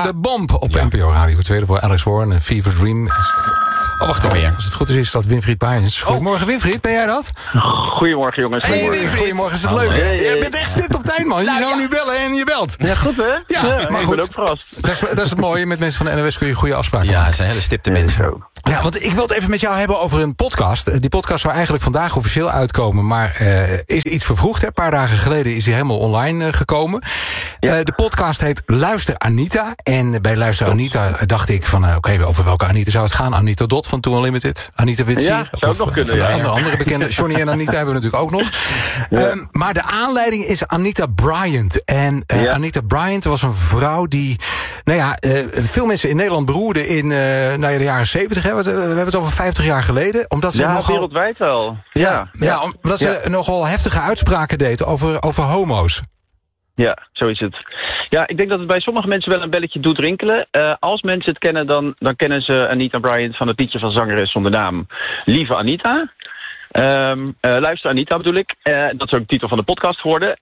De Bomb op NPO Radio 2 voor Alex Warren en Fever Dream. Oh, wacht even. Als het goed is dat Winfried Baaiens. Goedemorgen, Winfried. Ben jij dat? Goedemorgen, jongens. Goedemorgen. Is het leuk? Je bent echt stipt op tijd, man. Je zou nu bellen en je belt. Ja, goed, hè? Ja, maar ik goed. ben ook verrast. Dat is het mooie. Met mensen van de NOS kun je goede afspraken maken. Ja, ze zijn hele stipte mensen. Ja, want ik wil het even met jou hebben over een podcast. Die podcast zou eigenlijk vandaag officieel uitkomen, maar is iets vervroegd. Hè? Een paar dagen geleden is die helemaal online gekomen. Ja. De podcast heet Luister Anita. En bij Luister Anita dacht ik van, oké, over welke Anita zou het gaan? Anita Dot van Too Unlimited? Anita Witsier? Ja, zou ook nog kunnen. Andere bekende. Johnny en Anita hebben we natuurlijk ook nog. Ja. Maar de aanleiding is Anita Bryant. En Anita Bryant was een vrouw die, veel mensen in Nederland beroerde in de jaren 70. Hè? We hebben het over 50 jaar geleden. Omdat ze nogal wereldwijd wel. Omdat ze nogal heftige uitspraken deed over homo's. Ja, zo is het. Ja, ik denk dat het bij sommige mensen wel een belletje doet rinkelen. Als mensen het kennen, dan kennen ze Anita Bryant van het liedje van zangeres zonder naam. Lieve Anita. Luister Anita bedoel ik. Dat is ook de titel van de podcast geworden.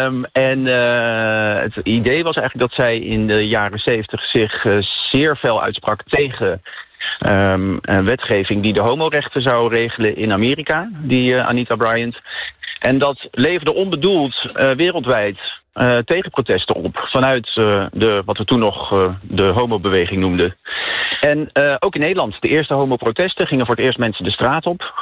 Het idee was eigenlijk dat zij in de jaren 70 zich zeer fel uitsprak tegen een wetgeving die de homorechten zou regelen in Amerika, die Anita Bryant. En dat leverde onbedoeld wereldwijd tegenprotesten op vanuit wat we toen nog de homobeweging noemden. En ook in Nederland, de eerste homoprotesten gingen voor het eerst mensen de straat op.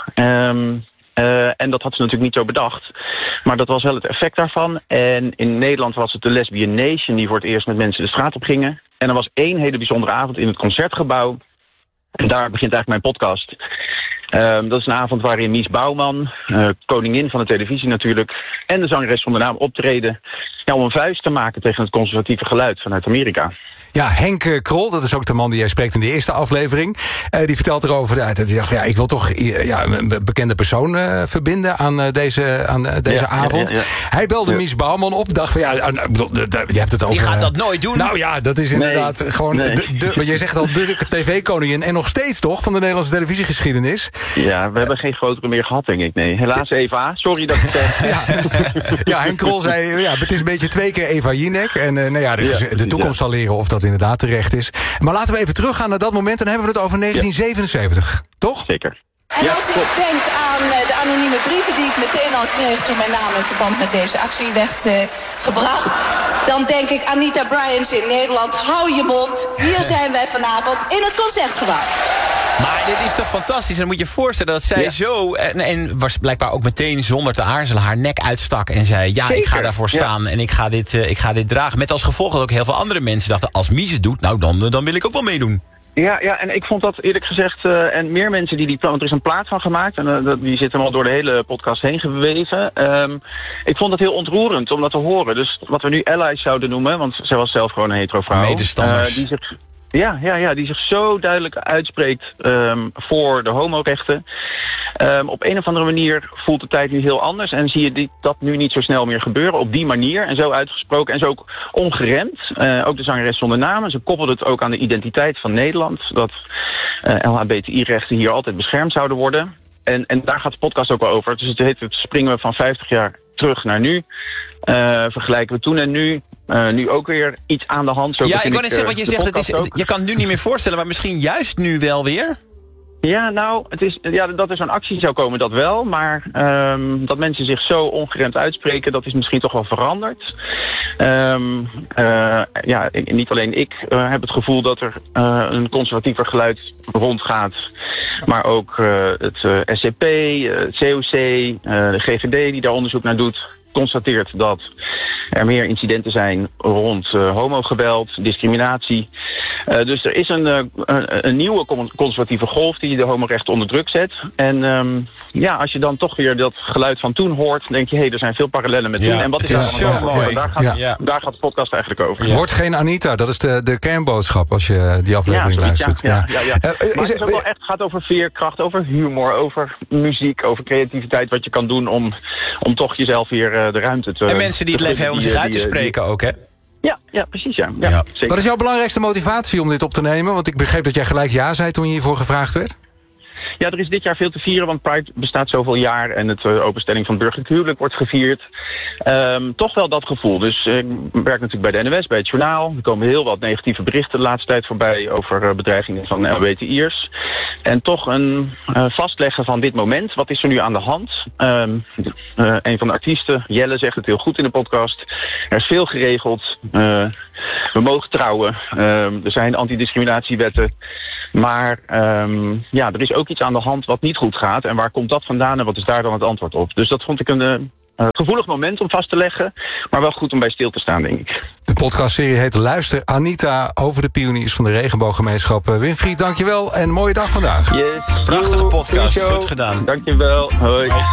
En dat had ze natuurlijk niet zo bedacht. Maar dat was wel het effect daarvan. En in Nederland was het de Lesbian Nation die voor het eerst met mensen de straat op gingen. En er was één hele bijzondere avond in het Concertgebouw. En daar begint eigenlijk mijn podcast. Dat is een avond waarin Mies Bouwman, koningin van de televisie natuurlijk, en de zangeres zonder naam optreden om een vuist te maken tegen het conservatieve geluid vanuit Amerika. Ja, Henk Krol, dat is ook de man die jij spreekt in de eerste aflevering. Die vertelt erover dat hij dacht, ik wil toch een bekende persoon verbinden aan deze avond. Ja. Hij belde Mies Bouwman op, dacht van je hebt het over. Die gaat dat nooit doen. Nou ja, dat is inderdaad gewoon wat jij zegt al, de tv-koningin en nog steeds toch van de Nederlandse televisiegeschiedenis. Ja, we hebben geen grotere meer gehad, denk ik. Nee, helaas Eva. Sorry dat ik Ja, Henk Krol zei, het is een beetje 2 keer Eva Jinek. En de toekomst zal leren of dat inderdaad terecht is. Maar laten we even teruggaan naar dat moment. Dan hebben we het over 1977, toch? Zeker. En als ik denk aan de anonieme brieven die ik meteen al kreeg toen mijn naam in verband met deze actie werd gebracht, dan denk ik Anita Bryant in Nederland, hou je mond. Hier zijn wij vanavond in het Concertgebouw. Maar dit is toch fantastisch. En dan moet je je voorstellen dat zij zo, en was blijkbaar ook meteen zonder te aarzelen, haar nek uitstak en zei, Zeker. Ik ga daarvoor staan en ik ga dit dragen. Met als gevolg dat ook heel veel andere mensen dachten, als Mies het doet, dan wil ik ook wel meedoen. Ja, en ik vond dat eerlijk gezegd, en meer mensen want er is een plaat van gemaakt, en die zitten al door de hele podcast heen geweven. Ik vond het heel ontroerend om dat te horen. Dus wat we nu allies zouden noemen, want zij was zelf gewoon een hetero vrouw. Medestanders. Die zich zo duidelijk uitspreekt voor de homorechten. Op een of andere manier voelt de tijd nu heel anders en zie je dat nu niet zo snel meer gebeuren op die manier en zo uitgesproken en zo ook ongeremd. Ook de zangeres zonder naam. Ze koppelde het ook aan de identiteit van Nederland, dat LHBTI-rechten hier altijd beschermd zouden worden. En daar gaat de podcast ook wel over. Dus het springen we van 50 jaar terug naar nu. Vergelijken we toen en nu. Nu ook weer iets aan de hand. Ik wou net zeggen wat je zegt. Je kan het nu niet meer voorstellen, maar misschien juist nu wel weer? Ja, nou, dat er zo'n actie zou komen, dat wel. Maar dat mensen zich zo ongeremd uitspreken, dat is misschien toch wel veranderd. Niet alleen ik heb het gevoel dat er een conservatiever geluid rondgaat. Maar ook het SCP, het COC, de GGD die daar onderzoek naar doet, constateert dat er meer incidenten zijn rond homogeweld, discriminatie. Dus er is een nieuwe conservatieve golf die de homorechten onder druk zet. En als je dan toch weer dat geluid van toen hoort, denk je, er zijn veel parallellen met toen. En wat is daar zo mooi? Daar gaat de podcast eigenlijk over. Wordt geen Anita, dat is de kernboodschap als je die aflevering luistert. Maar het is ook wel echt gaat over veerkracht, over humor, over muziek, over creativiteit, wat je kan doen om toch jezelf weer de ruimte te... En mensen die het lef hebben om zich uit te spreken ook, hè? Ja, precies, ja. Zeker. Wat is jouw belangrijkste motivatie om dit op te nemen? Want ik begreep dat jij gelijk ja zei toen je hiervoor gevraagd werd. Ja, er is dit jaar veel te vieren, want Pride bestaat zoveel jaar en het openstelling van het burgerlijk huwelijk wordt gevierd. Toch wel dat gevoel. Dus ik werk natuurlijk bij de NOS, bij het journaal. Er komen heel wat negatieve berichten de laatste tijd voorbij over bedreigingen van LHBTI'ers. En toch een vastleggen van dit moment. Wat is er nu aan de hand? Een van de artiesten, Jelle, zegt het heel goed in de podcast. Er is veel geregeld. We mogen trouwen. Er zijn antidiscriminatiewetten. Maar er is ook iets aan de hand wat niet goed gaat. En waar komt dat vandaan en wat is daar dan het antwoord op? Dus dat vond ik een gevoelig moment om vast te leggen. Maar wel goed om bij stil te staan, denk ik. De podcastserie heet Luister Anita over de pioniers van de regenbooggemeenschap. Winfried, dankjewel en mooie dag vandaag. Yes. Prachtige podcast, goed gedaan. Dankjewel, hoi.